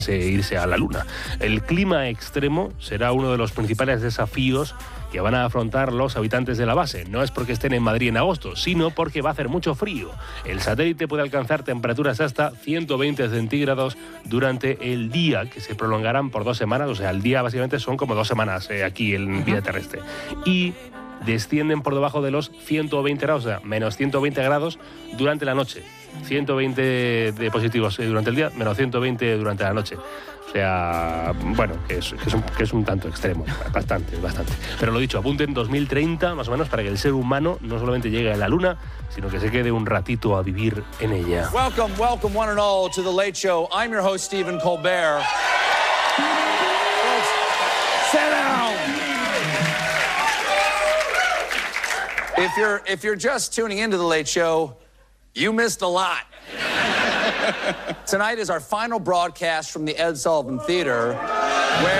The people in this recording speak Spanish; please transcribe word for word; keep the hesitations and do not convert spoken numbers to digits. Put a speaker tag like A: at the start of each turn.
A: irse a la Luna. El clima extremo será uno de los principales desafíos que van a afrontar los habitantes de la base. No es porque estén en Madrid en agosto, sino porque va a hacer mucho frío. El satélite puede alcanzar temperaturas hasta ciento veinte centígrados durante el día, que se prolongarán por dos semanas. O sea, el día básicamente son como dos semanas eh, aquí en vida terrestre. Y descienden por debajo de los ciento veinte grados, o sea, menos ciento veinte grados durante la noche. ciento veinte de positivos durante el día, menos ciento veinte durante la noche. O sea, bueno, que es, que, es un, que es un tanto extremo, bastante, bastante. Pero lo dicho, apunten dos mil treinta más o menos para que el ser humano no solamente llegue a la Luna, sino que se quede un ratito a vivir en ella.
B: Welcome, welcome one and all to The Late Show. I'm your host, Stephen Colbert. Sit down. If you're, if you're just tuning into The Late Show, you missed a lot. Tonight is our final broadcast from the Ed Sullivan Theater.